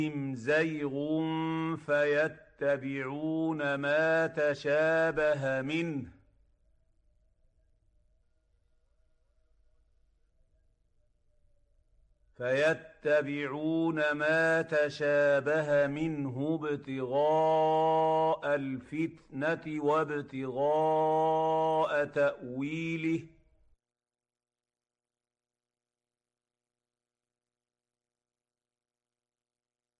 زيغ فيتبعون ما تشابه منه ابتغاء الفتنة وابتغاء تأويله